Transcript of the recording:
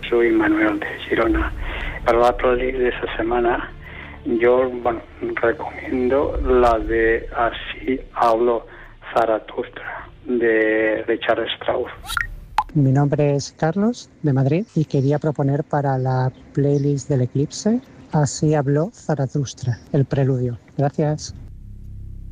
Soy Manuel de Girona. Para la playlist de esta semana, yo recomiendo la de Así habló Zaratustra, de Richard Strauss. Mi nombre es Carlos, de Madrid, y quería proponer para la playlist del Eclipse Así habló Zaratustra, el preludio. Gracias.